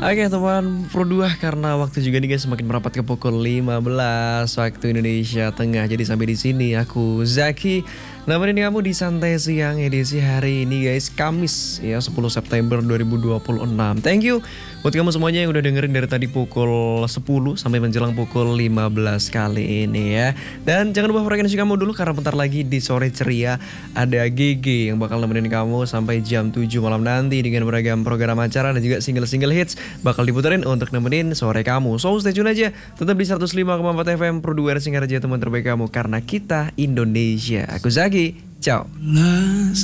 Oke teman Pro 2 karena waktu juga nih guys semakin merapat ke pukul 15 waktu Indonesia Tengah. Jadi sampai di sini aku Zaki nemenin kamu di Santai Siang edisi hari ini guys, Kamis ya 10 September 2026. Thank you buat kamu semuanya yang udah dengerin dari tadi pukul 10 sampai menjelang pukul 15 kali ini ya. Dan jangan lupa frekuensi kamu dulu karena bentar lagi di sore ceria ada GG yang bakal nemenin kamu sampai jam 7 malam nanti dengan beragam program acara dan juga single-single hits bakal diputerin untuk nemenin sore kamu. So stay tune aja, tetap di 105,4 FM Pro 2 Singaraja teman terbaik kamu karena kita Indonesia. Aku Zaki, ciao.